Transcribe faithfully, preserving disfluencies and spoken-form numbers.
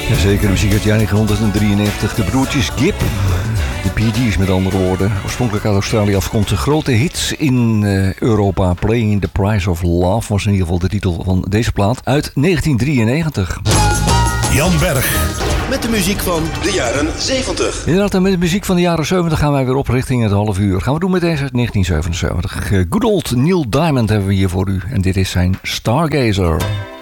Jazeker, muziek uit jaar negentien drieënnegentig. De broertjes Gibb. De Bee Gees met andere woorden. Oorspronkelijk uit Australië afkomstig. Grote hits in uh, Europa. Playing the Price of Love was in ieder geval de titel van deze plaat. Uit negentien drieënnegentig. Jan Berg. Met de muziek van de jaren zeventig. Inderdaad, en met de muziek van de jaren zeventig gaan wij weer op richting het half uur. Gaan we doen met deze uit negentien zevenenzeventig. Good old Neil Diamond hebben we hier voor u. En dit is zijn Stargazer.